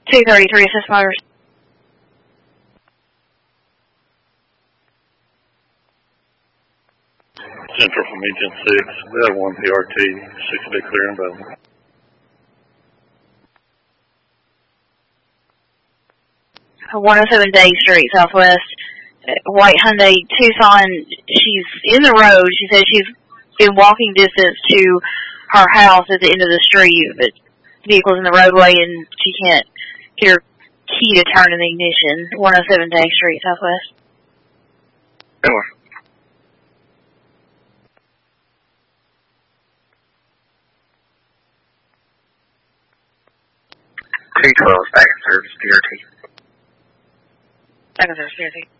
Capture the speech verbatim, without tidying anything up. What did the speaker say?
two thirty-three, Assist Motors. Central from Engine six. We have one P R T, six to be clear and available. one oh seven Day Street, Southwest. White Hyundai Tucson. She's in the road. She says she's in walking distance to her house at the end of the street, but the vehicle's in the roadway and she can't get her key to turn in the ignition. one oh seven Day Street, Southwest. Sure. two twelve, back in service, P R T. Back in service, P R T.